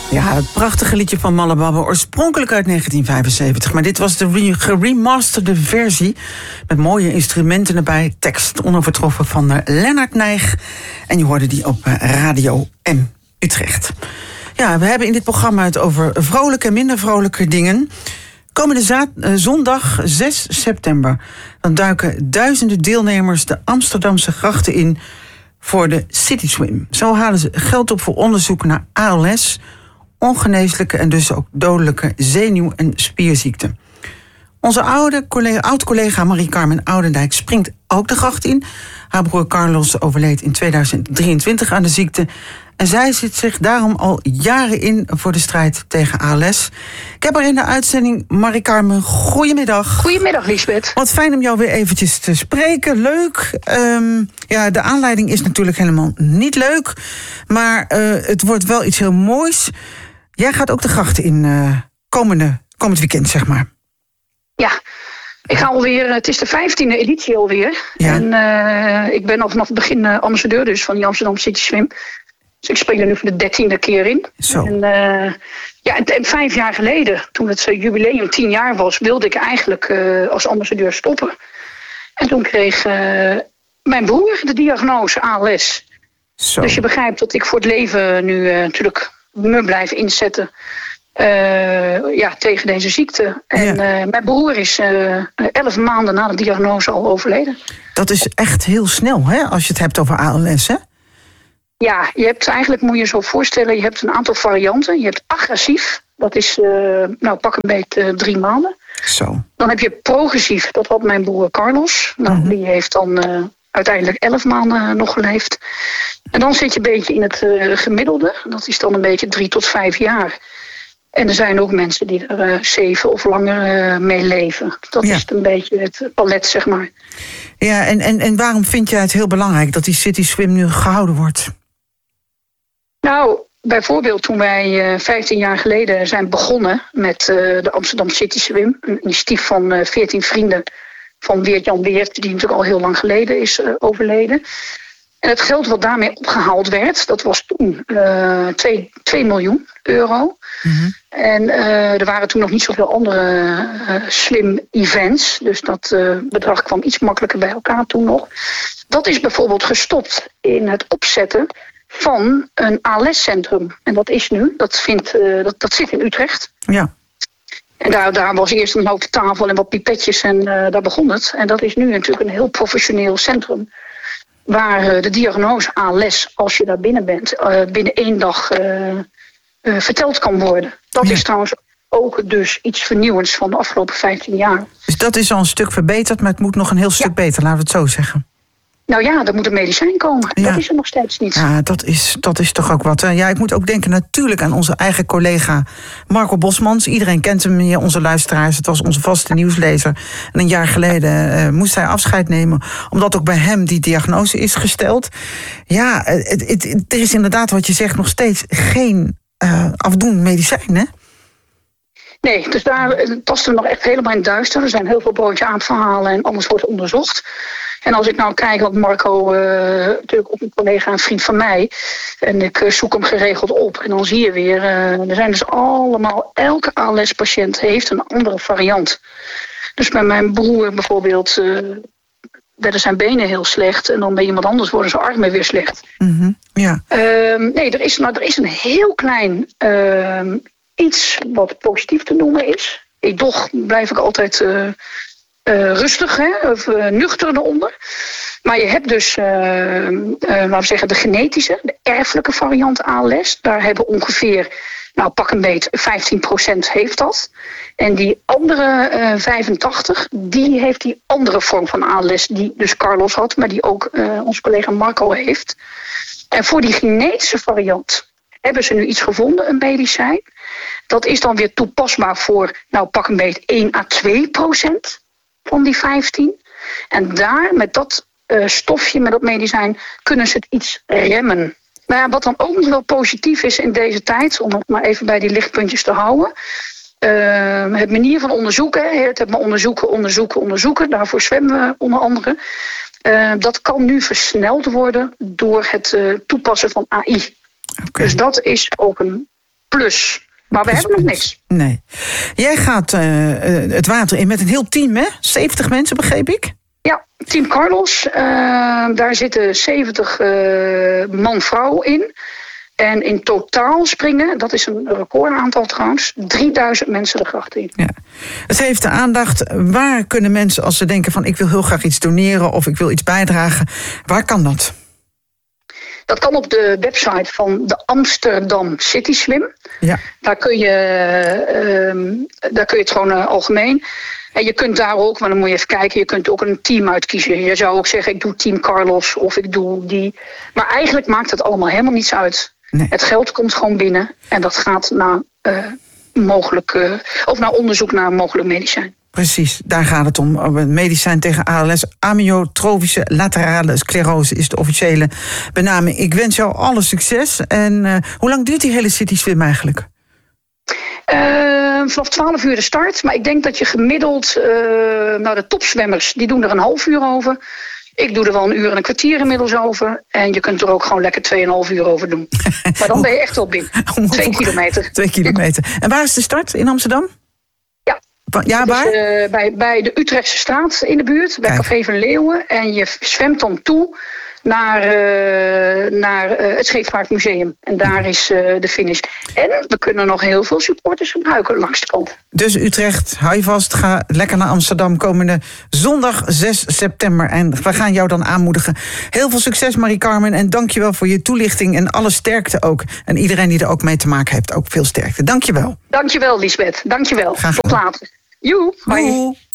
Ja, het prachtige liedje van Malle Babbe, oorspronkelijk uit 1975. Maar dit was de geremasterde versie met mooie instrumenten erbij. Tekst onovertroffen van Lennart Nijg. En je hoorde die op Radio M Utrecht. Ja, we hebben in dit programma het over vrolijke en minder vrolijke dingen. Komende zondag 6 september... dan duiken duizenden deelnemers de Amsterdamse grachten in voor de City Swim. Zo halen ze geld op voor onderzoek naar ALS... ongeneeslijke en dus ook dodelijke zenuw- en spierziekten. Onze oud-collega Marie-Carmen Oudendijk springt ook de gracht in. Haar broer Carlos overleed in 2023 aan de ziekte. En zij zit zich daarom al jaren in voor de strijd tegen ALS. Ik heb haar in de uitzending. Marie-Carmen, goedemiddag. Goedemiddag, Liesbeth. Wat fijn om jou weer eventjes te spreken. Leuk. Ja, de aanleiding is natuurlijk helemaal niet leuk. Maar het wordt wel iets heel moois. Jij gaat ook de grachten in komend weekend, zeg maar. Ja, ik ga alweer. Het is de 15e editie alweer. Ja. En ik ben al vanaf het begin ambassadeur dus van die Amsterdam City Swim. Dus ik spring er nu voor de 13e keer in. Zo. En 5 jaar geleden, toen het jubileum 10 jaar was, wilde ik eigenlijk als ambassadeur stoppen. En toen kreeg mijn broer de diagnose ALS. Zo. Dus je begrijpt dat ik voor het leven nu natuurlijk me blijf inzetten tegen deze ziekte. En mijn broer is 11 maanden na de diagnose al overleden. Dat is echt heel snel, hè, als je het hebt over ALS, hè? Ja, eigenlijk moet je zo voorstellen, je hebt een aantal varianten. Je hebt agressief, dat is pak een beetje 3 maanden. Zo. Dan heb je progressief, dat had mijn broer Carlos. Nou, die heeft dan uiteindelijk 11 maanden nog geleefd. En dan zit je een beetje in het gemiddelde. Dat is dan een beetje 3 tot 5 jaar. En er zijn ook mensen die er 7 of langer mee leven. Dat is een beetje het palet, zeg maar. Ja, en waarom vind jij het heel belangrijk dat die City Swim nu gehouden wordt? Nou, bijvoorbeeld toen wij 15 jaar geleden zijn begonnen met de Amsterdam City Swim. Een initiatief van 14 vrienden van Weert-Jan Weert, die natuurlijk al heel lang geleden is overleden. En het geld wat daarmee opgehaald werd, dat was toen 2 miljoen euro. Mm-hmm. En er waren toen nog niet zoveel andere swim events. Dus dat bedrag kwam iets makkelijker bij elkaar toen nog. Dat is bijvoorbeeld gestopt in het opzetten van een ALS-centrum. En dat is nu, dat zit in Utrecht. Ja. En daar was eerst een houten tafel en wat pipetjes en daar begon het. En dat is nu natuurlijk een heel professioneel centrum. Waar de diagnose ALS, als je daar binnen bent, binnen 1 dag verteld kan worden. Dat is trouwens ook dus iets vernieuwends van de afgelopen 15 jaar. Dus dat is al een stuk verbeterd, maar het moet nog een heel stuk beter, laten we het zo zeggen. Nou ja, er moet een medicijn komen. Ja. Dat is er nog steeds niet. Ja, dat is toch ook wat. Ja, ik moet ook denken natuurlijk aan onze eigen collega Marco Bosmans. Iedereen kent hem, onze luisteraars. Het was onze vaste nieuwslezer. En een jaar geleden moest hij afscheid nemen, omdat ook bij hem die diagnose is gesteld. Ja, er is inderdaad wat je zegt nog steeds geen afdoend medicijn, hè? Nee, dus daar tasten we nog echt helemaal in het duister. Er zijn heel veel broodje aan het verhalen en alles wordt onderzocht. En als ik nou kijk, want Marco, natuurlijk ook een collega en vriend van mij. En ik zoek hem geregeld op. En dan zie je weer, er zijn dus allemaal, elke ALS-patiënt heeft een andere variant. Dus bij mijn broer bijvoorbeeld werden zijn benen heel slecht. En dan bij iemand anders worden zijn armen weer slecht. Mm-hmm, ja. Nee, er is een heel klein iets wat positief te noemen is. Toch blijf ik altijd rustig, hè, of nuchter eronder. Maar je hebt dus, laten we zeggen, de genetische, de erfelijke variant ALS. Daar hebben ongeveer, pak een beet, 15% heeft dat. En die andere 85, die heeft die andere vorm van ALS, die dus Carlos had, maar die ook onze collega Marco heeft. En voor die genetische variant hebben ze nu iets gevonden, een medicijn. Dat is dan weer toepasbaar voor, pak een beet, 1 à 2% van die 15. En daar, met dat stofje, met dat medicijn, kunnen ze het iets remmen. Maar ja, wat dan ook nog wel positief is in deze tijd, om het maar even bij die lichtpuntjes te houden. Het manier van onderzoeken, het maar onderzoeken. Daarvoor zwemmen we onder andere. Dat kan nu versneld worden door het toepassen van AI. Okay. Dus dat is ook een plus. Maar we hebben nog niks. Nee. Jij gaat het water in met een heel team, hè? 70 mensen, begreep ik? Ja, Team Carlos. Daar zitten 70 man-vrouw in. En in totaal springen, dat is een recordaantal trouwens, 3000 mensen de gracht in. Ja. Het heeft de aandacht. Waar kunnen mensen, als ze denken van ik wil heel graag iets doneren of ik wil iets bijdragen, waar kan dat? Dat kan op de website van de Amsterdam City Swim. Ja. Daar kun je het gewoon algemeen. En je kunt daar ook, maar dan moet je even kijken, je kunt ook een team uitkiezen. Je zou ook zeggen, ik doe Team Carlos of ik doe die. Maar eigenlijk maakt het allemaal helemaal niets uit. Nee. Het geld komt gewoon binnen en dat gaat naar naar onderzoek naar mogelijk medicijn. Precies, daar gaat het om. Medicijn tegen ALS, amyotrofische laterale sclerose is de officiële benaming. Ik wens jou alle succes. En hoe lang duurt die hele City Swim eigenlijk? Vanaf 12 uur de start. Maar ik denk dat je gemiddeld, de topzwemmers, die doen er een half uur over. Ik doe er wel een uur en een kwartier inmiddels over. En je kunt er ook gewoon lekker 2,5 uur over doen. Maar dan ben je echt wel binnen. 2 kilometer. 2 kilometer. En waar is de start? In Amsterdam? Ja, waar? Dus, bij de Utrechtse straat in de buurt, bij Café van Leeuwen. En je zwemt dan toe naar het Scheepvaartmuseum. En daar is de finish. En we kunnen nog heel veel supporters gebruiken langs de kant. Dus Utrecht, hou je vast, ga lekker naar Amsterdam komende zondag 6 september. En we gaan jou dan aanmoedigen. Heel veel succes, Marie-Carmen. En dank je wel voor je toelichting en alle sterkte ook. En iedereen die er ook mee te maken heeft, ook veel sterkte. Dank je wel. Dank je wel, Liesbeth. Dank je wel. Tot later. Joe. Bye.